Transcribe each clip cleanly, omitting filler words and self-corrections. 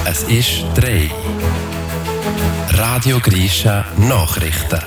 Es ist 3. Radio Grisha Nachrichten.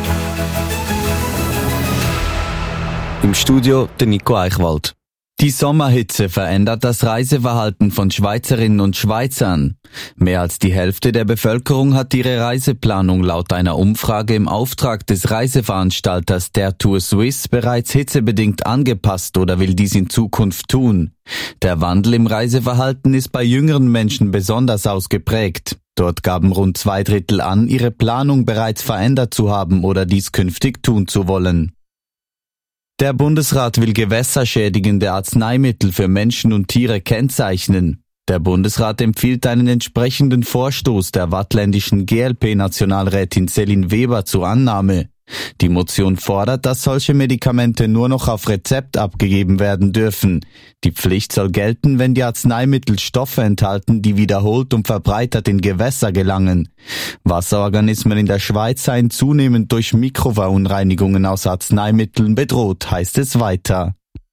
Im Studio der Nico Eichwald. Die Sommerhitze verändert das Reiseverhalten von Schweizerinnen und Schweizern. Mehr als die Hälfte der Bevölkerung hat ihre Reiseplanung laut einer Umfrage im Auftrag des Reiseveranstalters der Tour Suisse bereits hitzebedingt angepasst oder will dies in Zukunft tun. Der Wandel im Reiseverhalten ist bei jüngeren Menschen besonders ausgeprägt. Dort gaben rund 2/3 an, ihre Planung bereits verändert zu haben oder dies künftig tun zu wollen. Der Bundesrat will gewässerschädigende Arzneimittel für Menschen und Tiere kennzeichnen. Der Bundesrat empfiehlt einen entsprechenden Vorstoß der waadtländischen GLP-Nationalrätin Céline Weber zur Annahme. Die Motion fordert, dass solche Medikamente nur noch auf Rezept abgegeben werden dürfen. Die Pflicht soll gelten, wenn die Arzneimittel Stoffe enthalten, die wiederholt und verbreitert in Gewässer gelangen. Wasserorganismen in der Schweiz seien zunehmend durch Mikroverunreinigungen aus Arzneimitteln bedroht, heißt es weiter.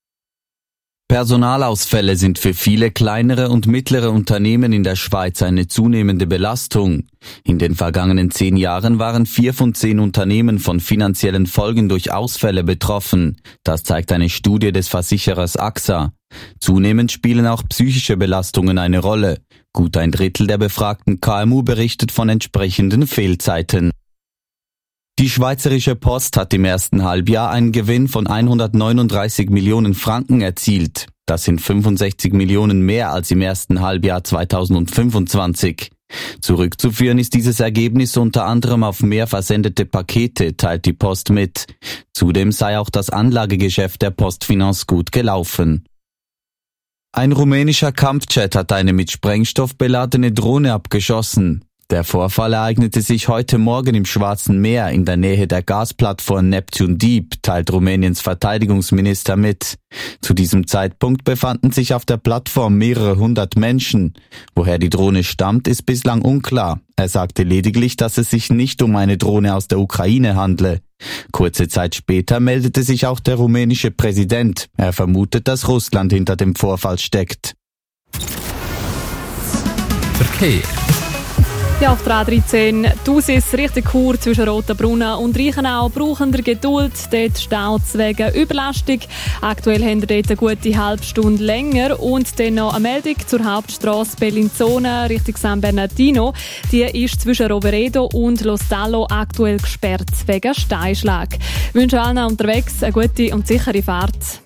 Personalausfälle sind für viele kleinere und mittlere Unternehmen in der Schweiz eine zunehmende Belastung. In den vergangenen 10 Jahren waren 4 von 10 Unternehmen von finanziellen Folgen durch Ausfälle betroffen. Das zeigt eine Studie des Versicherers AXA. Zunehmend spielen auch psychische Belastungen eine Rolle. Gut 1/3 der befragten KMU berichtet von entsprechenden Fehlzeiten. Die Schweizerische Post hat im ersten Halbjahr einen Gewinn von 139 Millionen Franken erzielt. Das sind 65 Millionen mehr als im ersten Halbjahr 2025. Zurückzuführen ist dieses Ergebnis unter anderem auf mehr versendete Pakete, teilt die Post mit. Zudem sei auch das Anlagegeschäft der Postfinance gut gelaufen. Ein rumänischer Kampfjet hat eine mit Sprengstoff beladene Drohne abgeschossen. Der Vorfall ereignete sich heute Morgen im Schwarzen Meer in der Nähe der Gasplattform Neptun Deep, teilt Rumäniens Verteidigungsminister mit. Zu diesem Zeitpunkt befanden sich auf der Plattform mehrere 100 Menschen. Woher die Drohne stammt, ist bislang unklar. Er sagte lediglich, dass es sich nicht um eine Drohne aus der Ukraine handle. Kurze Zeit später meldete sich auch der rumänische Präsident. Er vermutet, dass Russland hinter dem Vorfall steckt. Verkehr. Ja, auf der A13 Thusis richtig Chur zwischen Rotenbrunnen und Reichenau brauchen wir Geduld. Dort staut es wegen Überlastung. Aktuell haben wir dort eine gute halbe Stunde länger. Und dann noch eine Meldung zur Hauptstrasse Bellinzona Richtung San Bernardino. Die ist zwischen Roveredo und Lostallo aktuell gesperrt wegen Steinschlag. Ich wünsche allen unterwegs eine gute und sichere Fahrt.